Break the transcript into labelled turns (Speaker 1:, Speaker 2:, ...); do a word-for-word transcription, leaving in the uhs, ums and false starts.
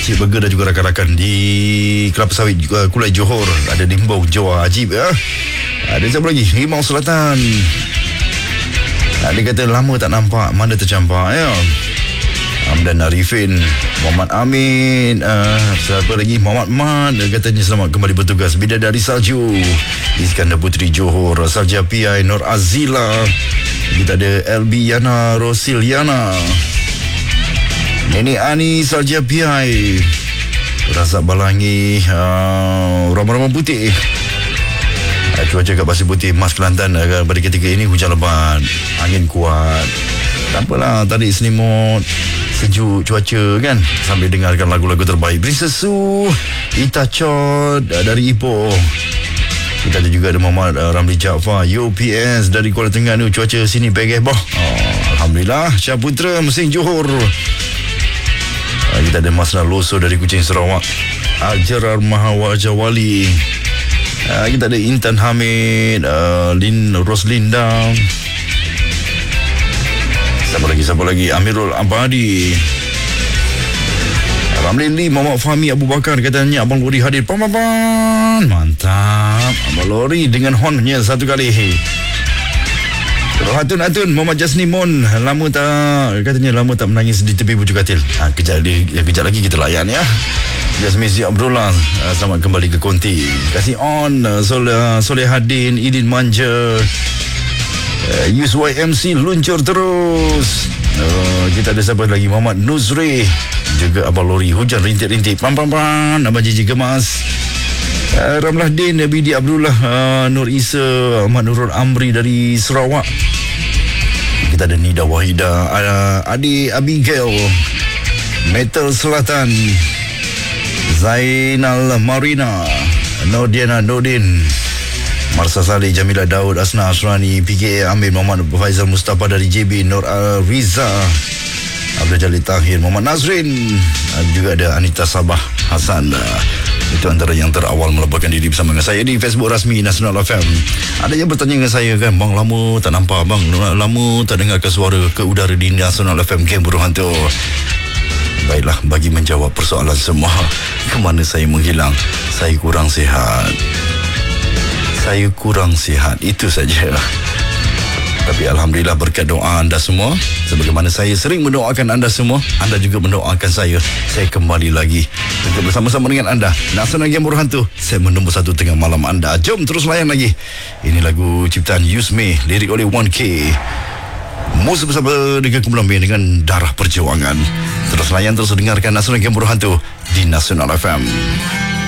Speaker 1: Cik Burger dan juga rakan-rakan di Kelapa Sawit uh, Kulai Johor. Ada Dimbau Jawa Ajib ya. Ada siapa lagi? Rimau Selatan. Dia kata lama tak nampak, mana tercampak ya. Hamdan Arifin, Muhammad Amin, uh, siapa lagi? Muhammad Man, dia katanya selamat kembali bertugas. Bidadari Salju, Iskandar Putri Johor, Sarja P I Nur Azila. Kita ada L B Yana Rosiliana, Nenek Ani Sarja P I, Razak Balangi, uh, Rama-Rama Putih. uh, Cuaca kat Pasir Putih Mas Kelantan uh, pada ketika ini hujan lebat, angin kuat. Tak apalah, tarik selimut, sejuk cuaca kan, sambil dengarkan lagu-lagu terbaik. Princess Su, Ita Chod dari Ipoh. Kita ada juga ada Muhammad uh, Ramli Jaafar U P S dari Kuala Terengganu. Cuaca sini begeh boh. Oh, Alhamdulillah. Syah Putra Mesin Johor. uh, Kita ada Mas Loso dari Kuching Sarawak. Aljarar Mahawajawali. uh, Kita ada Intan Hamid, uh, Lin Roslinda. Siapa lagi, siapa lagi? Amirul Abadi, Ramli Lee, Muhammad Fahmi Abu Bakar. Katanya Abang Lori hadir. Pam, pam, pam. Mantap. Abang Lori dengan hornnya satu kali. Hatun-hatun Muhammad Jasni Mon. Lama tak, katanya lama tak menangis di tepi bujur katil. ha, Kejap, kejap lagi kita layan ya. Jasmine Zia Abdullah, selamat kembali ke Konti. Kasih on Soleh, Soleh Hadin, Idin Manja. Uh, Use Y M C luncur terus. uh, Kita ada siapa lagi? Muhammad Nuzri, juga Abang Lori. Hujan rintik-rintik. Pam-pam-pam. Abang Jiji Gemas. uh, Ramlah Din, Bidi Abdullah, uh, Nur Isa, Ahmad Nurul Amri dari Sarawak. Kita ada Nida Wahida, uh, Adi Abigail, Metal Selatan, Zainal Marina, Nordiana Nordin, Marsa Saleh, Jamila Daud, Asna Asrani, P K A Amir, Muhammad Faizal Mustafa dari J B, Nur Riza, Abdul Jalil Tahir, Muhammad Nazrin, juga ada Anita Sabah Hasan. Itu antara yang terawal melaporkan diri bersama dengan saya di Facebook rasmi Nasional F M. Ada yang bertanya dengan saya kan, bang lama tak nampak, bang lama tak dengarkan suara ke udara di Nasional F M Game Burung Hantu. Baiklah, bagi menjawab persoalan semua, ke mana saya menghilang? Saya kurang sihat. Saya kurang sihat, itu saja. Tapi Alhamdulillah berkat doa anda semua, sebagaimana saya sering mendoakan anda semua, anda juga mendoakan saya. Saya kembali lagi untuk bersama-sama dengan anda. Nasional Game Burung Hantu, saya menunggu satu tengah malam anda. Jom terus layan lagi. Ini lagu ciptaan Yusme, lirik oleh one K. Musuh bersama dengan kumpulan band dengan Darah Perjuangan. Terus layan, terus dengarkan Nasional Game Burung Hantu di Nasional F M.